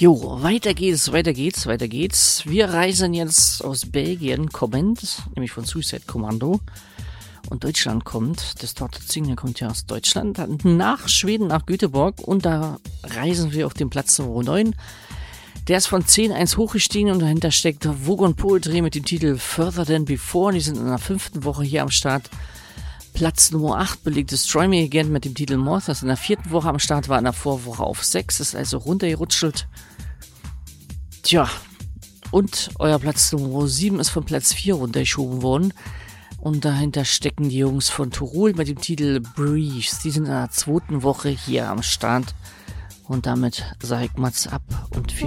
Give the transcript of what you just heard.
Jo, weiter geht's. Wir reisen jetzt aus Belgien kommend, nämlich von Suicide Commando. Und Deutschland kommt, das Dr. Zinger kommt ja aus Deutschland, nach Schweden, nach Göteborg. Und da reisen wir auf den Platz Nummer 9. Der ist von 10-1 hochgestiegen und dahinter steckt Vogon Poetry mit dem Titel Further Than Before. Die sind in der 5. Woche hier am Start. Platz Nummer 8 belegt Destroy Me Again mit dem Titel Moth, das in der 4. Woche am Start war, in der Vorwoche auf 6, ist also runtergerutschelt. Tja, und euer Platz Nummer 7 ist von Platz 4 runtergeschoben worden. Und dahinter stecken die Jungs von Turul mit dem Titel Breeze. Die sind in der 2. Woche hier am Start. Und damit sage ich Mats ab und viel